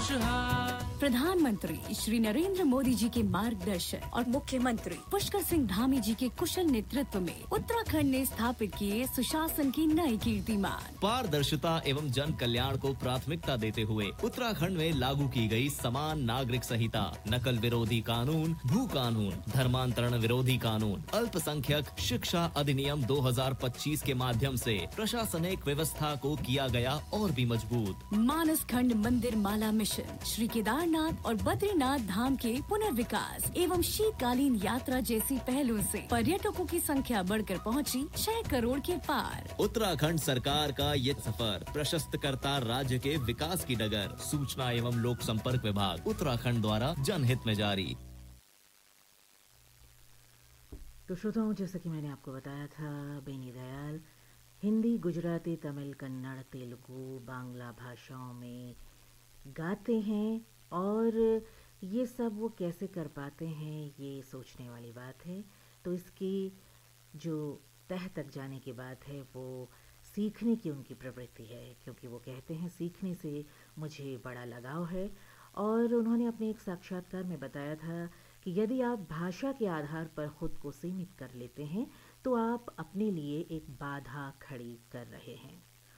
खुशहाल। प्रधानमंत्री श्री नरेंद्र मोदी जी के मार्गदर्शन और मुख्यमंत्री पुष्कर सिंह धामी जी के कुशल नेतृत्व में उत्तराखंड ने स्थापित किए सुशासन की नई कीर्तिमान। पारदर्शिता एवं जन कल्याण को प्राथमिकता देते हुए उत्तराखंड में लागू की गई समान नागरिक संहिता, नकल विरोधी कानून, भू कानून, धर्मांतरण विरोधी कानून, अल्पसंख्यक शिक्षा अधिनियम 2025 के माध्यम से प्रशासनिक व्यवस्था को किया गया और भी मजबूत। मानस खंड मंदिर माला मिशन, श्री केदारनाथ और बद्रीनाथ धाम के पुनर्विकास एवं शीतकालीन यात्रा जैसी पहलों से पर्यटकों की संख्या बढ़कर पहुंची 6 करोड़ के पार। उत्तराखंड सरकार का ये सफर प्रशस्त करता राज्य के विकास की डगर। सूचना एवं लोक संपर्क विभाग उत्तराखंड द्वारा जनहित में जारी। तो श्रोताओं, जैसा कि मैंने आपको बताया था, बेनी दयाल हिंदी, गुजराती, तमिल, कन्नड़, तेलुगु, बांग्ला भाषाओं में गाते हैं और ये सब वो कैसे कर पाते हैं, ये सोचने वाली बात है। तो इसकी जो तह तक जाने की बात है वो सीखने की उनकी प्रवृत्ति है, क्योंकि वो कहते हैं सीखने से मुझे बड़ा लगाव है। और उन्होंने अपने एक साक्षात्कार में बताया था कि यदि आप भाषा के आधार पर ख़ुद को सीमित कर लेते हैं तो आप अपने लिए एक बाधा खड़ी कर रहे हैं।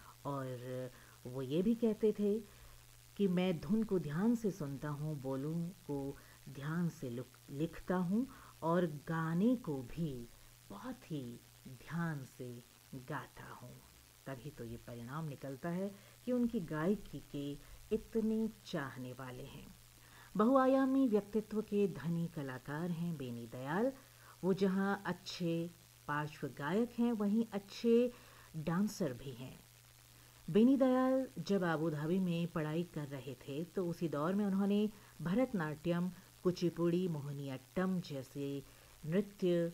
और वो ये भी कहते थे कि मैं धुन को ध्यान से सुनता हूँ, बोलों को ध्यान से लिखता हूँ और गाने को भी बहुत ही ध्यान से गाता हूँ। तभी तो ये परिणाम निकलता है कि उनकी गायकी के इतने चाहने वाले हैं। बहुआयामी व्यक्तित्व के धनी कलाकार हैं बेनी दयाल। वो जहाँ अच्छे पार्श्व गायक हैं, वहीं अच्छे डांसर भी हैं। बेनी दयाल जब आबू धाबी में पढ़ाई कर रहे थे तो उसी दौर में उन्होंने भरतनाट्यम, कुचिपुड़ी, मोहिनीअट्टम जैसे नृत्य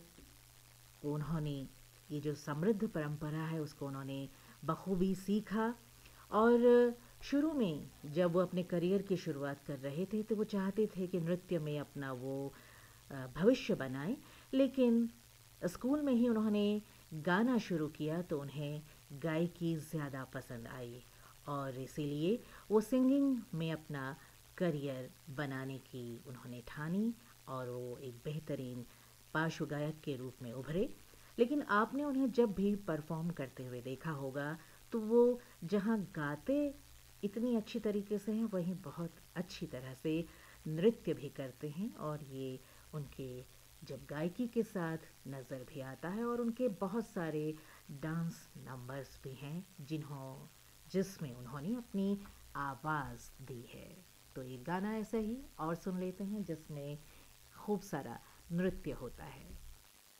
को उन्होंने, ये जो समृद्ध परंपरा है उसको उन्होंने बखूबी सीखा। और शुरू में जब वो अपने करियर की शुरुआत कर रहे थे तो वो चाहते थे कि नृत्य में अपना वो भविष्य बनाएं, लेकिन स्कूल में ही उन्होंने गाना शुरू किया तो उन्हें गायकी ज़्यादा पसंद आई और इसीलिए वो सिंगिंग में अपना करियर बनाने की उन्होंने ठानी और वो एक बेहतरीन पार्श्व गायक के रूप में उभरे। लेकिन आपने उन्हें जब भी परफॉर्म करते हुए देखा होगा तो वो जहाँ गाते इतनी अच्छी तरीके से हैं, वहीं बहुत अच्छी तरह से नृत्य भी करते हैं और ये उनके जब गायकी के साथ नज़र भी आता है। और उनके बहुत सारे डांस नंबर्स भी हैं जिसमें उन्होंने अपनी आवाज़ दी है। तो एक गाना ऐसा ही और सुन लेते हैं जिसमें खूब सारा नृत्य होता है।